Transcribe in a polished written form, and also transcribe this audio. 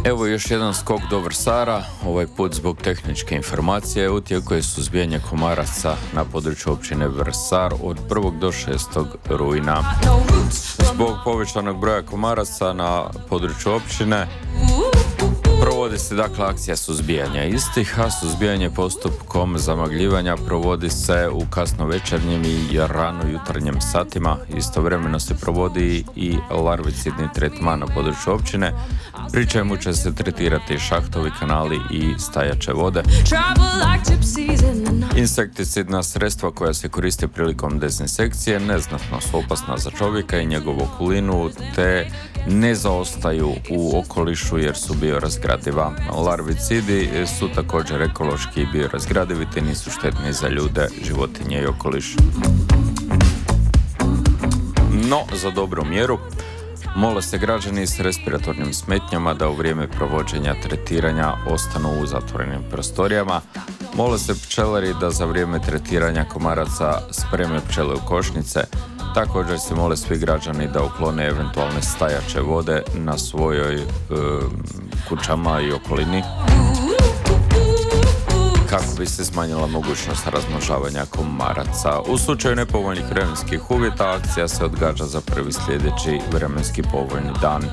Evo još jedan skok do Vrsara, ovaj put zbog tehničke informacije. U tijeku je suzbijanje komaraca na području općine Vrsar od 1. do 6. rujna. Zbog povećanog broja komaraca na području općine provodi se dakle akcija suzbijanja istih, a suzbijanje postupkom zamagljivanja provodi se u kasnovečernjim i rano jutarnjim satima. Istovremeno se provodi i larvicidni tretman na području općine, pri čemu će se tretirati šahtovi, kanali i stajače vode. Insekticidna sredstva koja se koriste prilikom dezinsekcije neznatno su opasna za čovjeka i njegovu okolinu, te ne zaostaju u okolišu jer su biorazgradiva. Larvicidi su također ekološki i biorazgradivi te nisu štetni za ljude, životinje i okoliš. No, za dobru mjeru mole se građani s respiratornim smetnjama da u vrijeme provođenja tretiranja ostanu u zatvorenim prostorijama. Mole se pčelari da za vrijeme tretiranja komaraca spreme pčele u košnice. Također se mole svi građani da uklone eventualne stajače vode na svojoj kućama i okolini, kako bi se smanjila mogućnost razmnožavanja komaraca. U slučaju nepovoljnih vremenskih uvjeta akcija se odgađa za prvi sljedeći vremenski povoljni dan.